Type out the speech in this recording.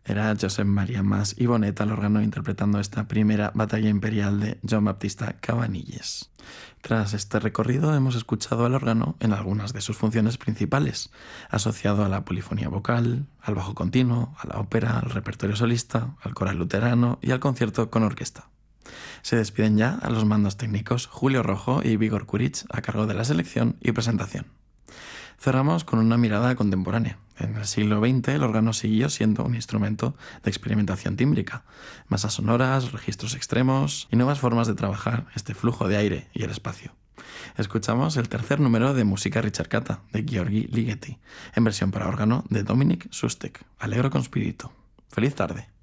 Era Josep Maria Mas i Bonet al órgano interpretando esta primera batalla imperial de Joan Baptista Cabanilles. Tras este recorrido hemos escuchado al órgano en algunas de sus funciones principales, asociado a la polifonía vocal, al bajo continuo, a la ópera, al repertorio solista, al coral luterano y al concierto con orquesta. Se despiden ya a los mandos técnicos Julio Rojo y Vígor Kurich a cargo de la selección y presentación. Cerramos con una mirada contemporánea. En el siglo XX el órgano siguió siendo un instrumento de experimentación tímbrica, masas sonoras, registros extremos y nuevas formas de trabajar este flujo de aire y el espacio. Escuchamos el tercer número de Música ricercata de Gheorghi Ligeti, en versión para órgano de Dominik Šustek, Allegro con spirito. ¡Feliz tarde!